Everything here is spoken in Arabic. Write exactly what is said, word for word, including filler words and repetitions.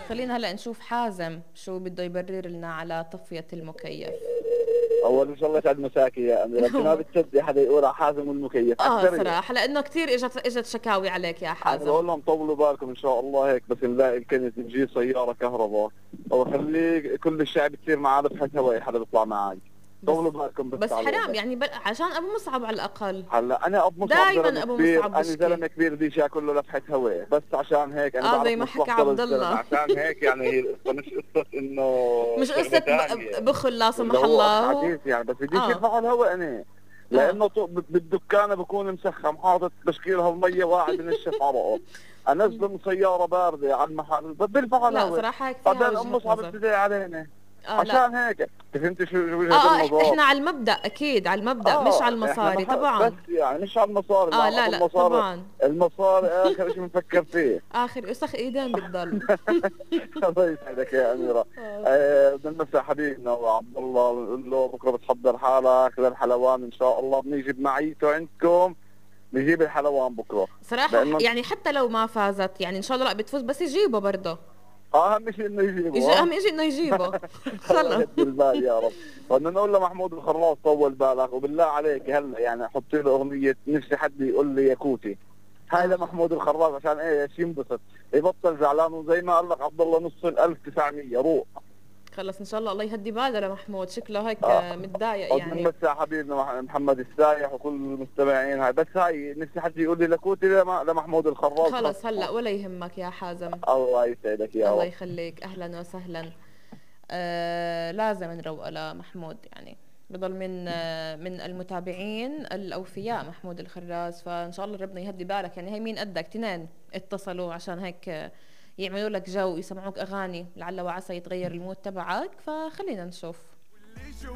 خلينا هلا نشوف حازم شو بده يبرر لنا على طفية المكيف. اول ان شاء الله يسعد مساكي يا امير، انت ما بتصدق حدا يقول على حازم والمكيف اه اكثريه. صراحة لانه كثير اجت اجت شكاوي عليك يا انا حازم. بقول لهم طولوا بالكم ان شاء الله هيك بس نلاقي الكنز تجي سياره كهرباء او خليه كل الشعب يصير معاه بحث هواء حدا بيطلع معي. بس طولوا بالكم بس بس حرام علينا. يعني ب... عشان ابو مصعب على الاقل. هلا انا ابو مصعب زلمه دايما ابو كبير، مصعب انا بشكي. زلمه كبير بديش اكل له لفحه هواء، بس عشان هيك انا اه زي بعرف ما حكى مصلحته عبد للزلمه، الله. عشان هيك يعني هي القصه مش قصه انه مش شغله قصة ثانيه. ب... بخل لا ولا سمح هو اخ الله هو. عزيز يعني، بس بديش اه يرفع الهواء انا. اه لانه طو- بالدكانه بكون مسخم حاطط بشكيلها الميه واعي بنشف عرقه. انزله من سياره بارده على المحل بيرفع لا الهواء. صراحة هيك فيها بعدين ام وجهة مصعب نظر. ابتدى علينا. اه لا. عشان هيك فهمت شو شو اه وجهه اه إح- النظر. احنا على المبدأ اكيد على المبدأ مش على اه احنا المصاري مح... بس طبعا. يعني مش على المصاري، اه لان لا ابو لا المصاري، طبعا. المصاري اخر شيء بنفكر فيه. اخر اسخ ايدين بتضل. الله يسعدك يا اميره. اه آه، بدنا نمسح حبيبنا وعبد الله ونقول له بكره بتحضر حالك للحلوان ان شاء الله، بنيجي بمعيته عندكم نجيب الحلوان بكره. صراحة ح- لانه يعني حتى لو ما فازت يعني ان شاء الله لا بتفوز بس يجيبه برضه. اهم شيء انه يجي يجيبه ها. اهم شيء انه يجيبه. الله خلص. يهدي البال يا رب. بدنا نقول لمحمود الخراط طول بالك وبالله عليك هلا يعني حط له اغنيه نفسي حد يقول لي يا كوتي. هاي اه لمحمود الخراط عشان ايش ينبسط يبطل زعلان، وزي ما قال لك عبد الله نص ال ألف وتسعمية روح. خلص ان شاء الله الله يهدي باله لمحمود شكله هيك اه آه، متضايق بدنا يعني. نمسي على حبيبنا مح- محمد السايح وكل المستمعين هاي، بس هاي نفسي حد يقول لي لكوتي لما- لمحمود الخراط خلص خاصة. هلا ولا يهمك يا حازم. الله يسعدك يا الله رب. يخليك اهلا وسهلا. آه لازم نروق لمحمود يعني. بضل من آه من المتابعين الاوفياء محمود الخراز، فان شاء الله ربنا يهدي بالك يعني. هي مين قدك تنين اتصلوا عشان هيك آه، يعملوا لك جو يسمعوك اغاني لعل وعسى يتغير المود تبعك، فخلينا نشوف.